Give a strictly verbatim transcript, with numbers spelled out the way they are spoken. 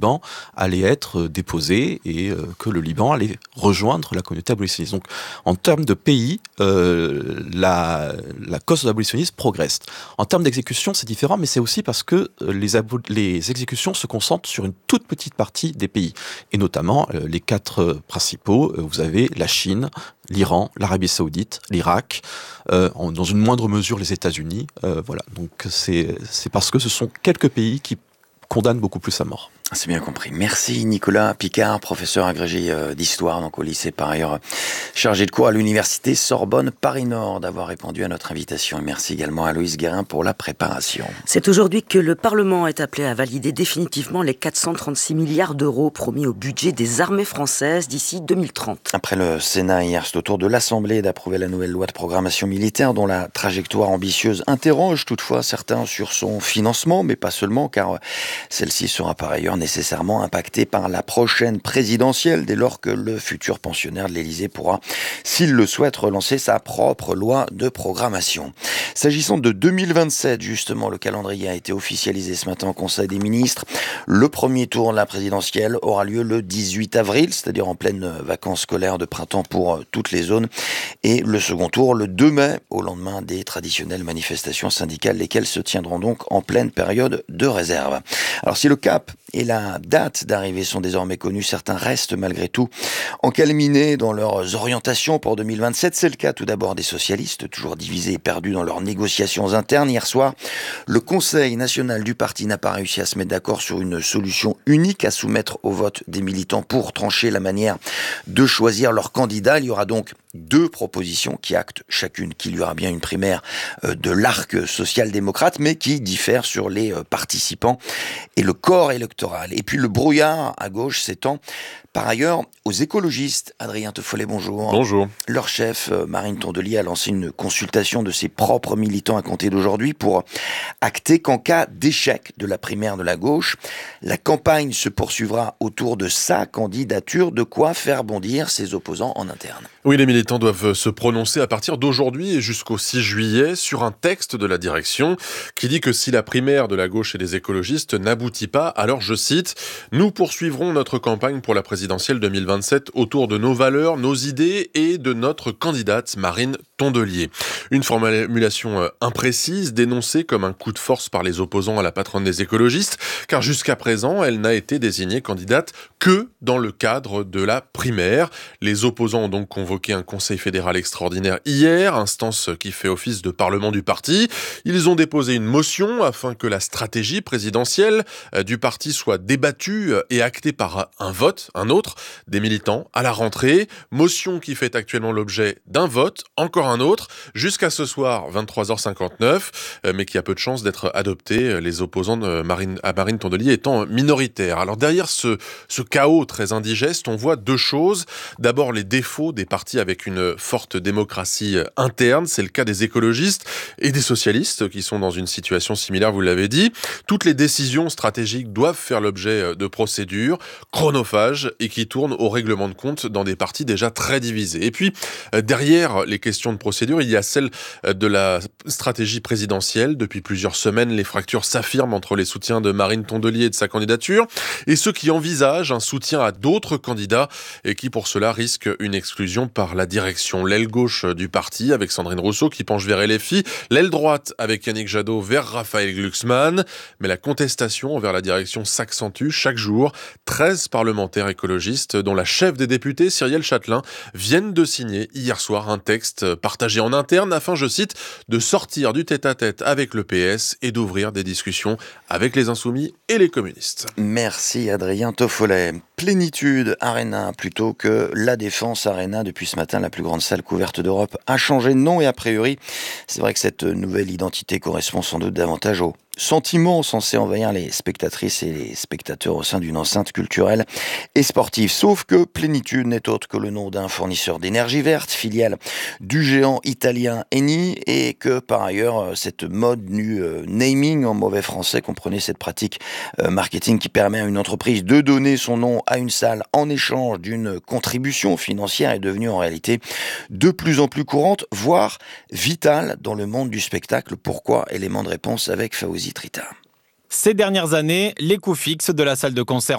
Liban allait être déposée et euh, que le Liban allait rejoindre la communauté abolitionniste. Donc, en termes de pays, euh, la, la cause de l'abolitionnisme progresse. En termes d'exécution, c'est différent, mais c'est aussi parce que les, abo- les exécutions se concentrent sur une toute petite partie des pays, et notamment euh, les quatre euh, principaux. Euh, vous avez la Chine, l'Iran, l'Arabie Saoudite, l'Irak, euh, en, dans une moindre mesure les États-Unis. Euh, voilà, donc c'est, c'est parce que ce sont quelques pays qui condamnent beaucoup plus à mort. C'est bien compris. Merci Nicolas Picard, professeur agrégé euh, d'histoire donc au lycée, par ailleurs chargé de cours à l'université Sorbonne Paris-Nord, d'avoir répondu à notre invitation. Et merci également à Loïs Guérin pour la préparation. C'est aujourd'hui que le Parlement est appelé à valider définitivement les quatre cent trente-six milliards d'euros promis au budget des armées françaises d'ici deux mille trente. Après le Sénat hier, c'est au tour de l'Assemblée d'approuver la nouvelle loi de programmation militaire dont la trajectoire ambitieuse interroge toutefois certains sur son financement, mais pas seulement, car celle-ci sera par ailleurs nécessairement impacté par la prochaine présidentielle dès lors que le futur pensionnaire de l'Élysée pourra, s'il le souhaite, relancer sa propre loi de programmation. S'agissant de deux mille vingt-sept, justement, le calendrier a été officialisé ce matin au Conseil des ministres. Le premier tour de la présidentielle aura lieu le dix-huit avril, c'est-à-dire en pleine vacances scolaires de printemps pour toutes les zones, et le second tour le deux mai, au lendemain des traditionnelles manifestations syndicales, lesquelles se tiendront donc en pleine période de réserve. Alors si le cap et la date d'arrivée sont désormais connus, certains restent malgré tout encalminés dans leurs orientations pour deux mille vingt-sept. C'est le cas tout d'abord des socialistes, toujours divisés et perdus dans leurs négociations internes. Hier soir, le Conseil national du parti n'a pas réussi à se mettre d'accord sur une solution unique à soumettre au vote des militants pour trancher la manière de choisir leur candidat. Il y aura donc deux propositions qui actent chacune qu'il y aura bien une primaire de l'arc social-démocrate, mais qui diffèrent sur les participants et le corps électoral. Et puis le brouillard à gauche s'étend par ailleurs aux écologistes. Adrien Toffolet, bonjour. Bonjour. Leur chef, Marine Tondelier, a lancé une consultation de ses propres militants à compter d'aujourd'hui pour acter qu'en cas d'échec de la primaire de la gauche, la campagne se poursuivra autour de sa candidature, de quoi faire bondir ses opposants en interne. Oui, les militants doivent se prononcer à partir d'aujourd'hui et jusqu'au six juillet sur un texte de la direction qui dit que si la primaire de la gauche et des écologistes n'aboutit pas, alors je cite « Nous poursuivrons notre campagne pour la présidentielle deux mille vingt-sept autour de nos valeurs, nos idées et de notre candidate Marine Tondelier ». Une formulation imprécise, dénoncée comme un coup de force par les opposants à la patronne des écologistes, car jusqu'à présent, elle n'a été désignée candidate que dans le cadre de la primaire. Les opposants ont donc convoqué un conseil fédéral extraordinaire hier, instance qui fait office de parlement du parti. Ils ont déposé une motion afin que la stratégie présidentielle du parti soit débattue et actée par un vote, un autre, des militants à la rentrée. Motion qui fait actuellement l'objet d'un vote, encore un autre, jusqu'à ce soir, vingt-trois heures cinquante-neuf, mais qui a peu de chances d'être adopté, les opposants de Marine, à Marine Tondelier étant minoritaires. Alors derrière ce, ce chaos très indigeste, on voit deux choses. D'abord, les défauts des partis avec une forte démocratie interne. C'est le cas des écologistes et des socialistes qui sont dans une situation similaire, vous l'avez dit. Toutes les décisions stratégiques doivent faire l'objet de procédures chronophages et qui tournent au règlement de compte dans des partis déjà très divisés. Et puis, derrière les questions de procédure, il y a celle de la stratégie présidentielle. Depuis plusieurs semaines, les fractures s'affirment entre les soutiens de Marine Tondelier et de sa candidature et ceux qui envisagent un soutien à d'autres candidats et qui, pour cela, risquent une exclusion par la direction. L'aile gauche du parti, avec Sandrine Rousseau, qui penche vers L F I, l'aile droite, avec Yannick Jadot, vers Raphaël Glucksmann. Mais la contestation envers la direction s'accentue chaque jour. treize parlementaires écologistes, dont la chef des députés, Cyrielle Châtelain, viennent de signer hier soir un texte partagé en interne afin, je cite, de sortir du tête-à-tête avec le P S et d'ouvrir des discussions avec les Insoumis et les communistes. Merci Adrien Toffolet. Plénitude Arena plutôt que La Défense Arena. Depuis ce matin, la plus grande salle couverte d'Europe a changé de nom et a priori, c'est vrai que cette nouvelle identité correspond sans doute davantage au sentiment censé envahir les spectatrices et les spectateurs au sein d'une enceinte culturelle et sportive. Sauf que Plénitude n'est autre que le nom d'un fournisseur d'énergie verte, filiale du géant italien Eni, et que par ailleurs, cette mode nu euh, naming en mauvais français, comprenez cette pratique euh, marketing qui permet à une entreprise de donner son nom à une salle en échange d'une contribution financière, est devenue en réalité de plus en plus courante, voire vitale dans le monde du spectacle. Pourquoi? Élément de réponse avec Fawzi Trita. Ces dernières années, les coûts fixes de la salle de concert